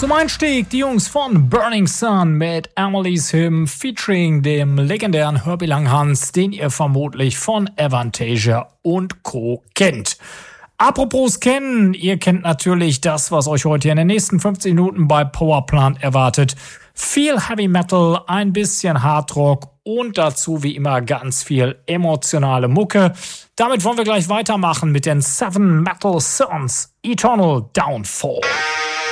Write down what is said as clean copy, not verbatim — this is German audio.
Zum Einstieg die Jungs von Burning Sun mit Emily's Hymn featuring dem legendären Herbie Langhans, den ihr vermutlich von Avantasia und Co. kennt. Apropos kennen, ihr kennt natürlich das, was euch heute in den nächsten 50 Minuten bei Powerplant erwartet. Viel Heavy Metal, ein bisschen Hardrock und dazu wie immer ganz viel emotionale Mucke. Damit wollen wir gleich weitermachen mit den 7 Metal Sons Eternal Downfall.